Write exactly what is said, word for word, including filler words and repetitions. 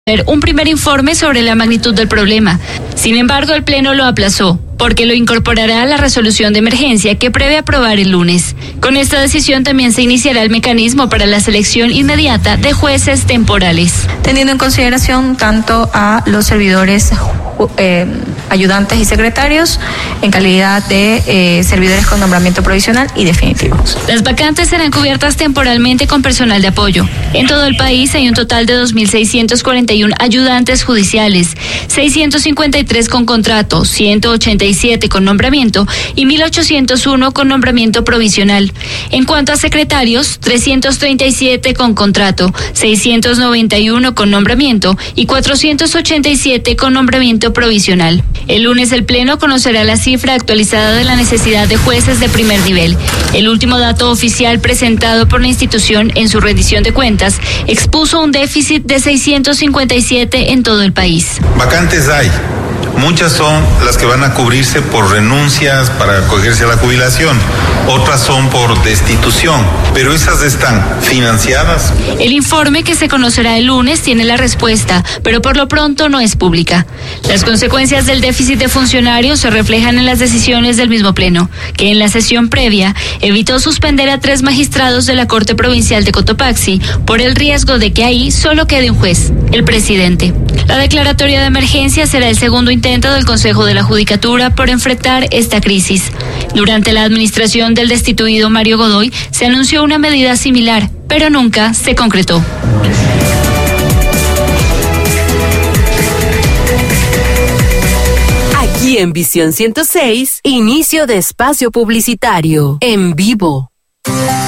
un primer informe sobre la magnitud del problema. Sin embargo, el Pleno lo aplazó, porque lo incorporará a la resolución de emergencia que prevé aprobar el lunes. Con esta decisión también se iniciará el mecanismo para la selección inmediata de jueces temporales. Teniendo en consideración tanto a los servidores eh, ayudantes y secretarios en calidad de eh, servidores con nombramiento provisional y definitivo. Las vacantes serán cubiertas temporalmente con personal de apoyo. En todo el país hay un total de dos mil seiscientos cuarenta y uno ayudantes judiciales, seiscientos cincuenta y tres con contrato, ciento ochenta y siete con nombramiento y mil ochocientos uno con nombramiento provisional. En cuanto a secretarios, trescientos treinta y siete con contrato, seiscientos noventa y uno con nombramiento y cuatrocientos ochenta y siete con nombramiento provisional. El lunes el Pleno conocerá la cifra actualizada de la necesidad de jueces de primer nivel. El último dato oficial presentado por la institución en su rendición de cuentas expuso un déficit de seiscientos cincuenta y siete en todo el país. Vacantes hay. Muchas son las que van a cubrirse por renuncias para acogerse a la jubilación, otras son por destitución, pero esas están financiadas. El informe que se conocerá el lunes tiene la respuesta, pero por lo pronto no es pública. Las consecuencias del déficit de funcionarios se reflejan en las decisiones del mismo Pleno, que en la sesión previa evitó suspender a tres magistrados de la Corte Provincial de Cotopaxi por el riesgo de que ahí solo quede un juez, el presidente. La declaratoria de emergencia será el segundo intento del Consejo de la Judicatura por enfrentar esta crisis. Durante la administración del destituido Mario Godoy se anunció una medida similar, pero nunca se concretó. Aquí en Visión ciento seis, inicio de espacio publicitario, en vivo.